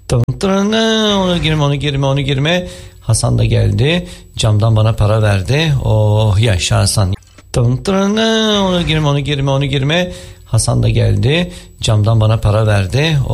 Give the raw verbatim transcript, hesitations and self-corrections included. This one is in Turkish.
Onu girme, onu girme, onu girme. Hasan da geldi. Camdan bana para verdi. Oh yaşa Hasan. Onu girme, onu girme, onu girme. Hasan da geldi. Camdan bana para verdi.